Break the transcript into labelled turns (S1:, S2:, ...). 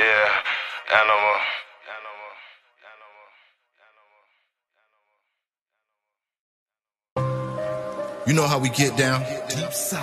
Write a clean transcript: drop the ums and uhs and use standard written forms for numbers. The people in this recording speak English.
S1: Yeah, animal.
S2: You know how we get down. Deep side.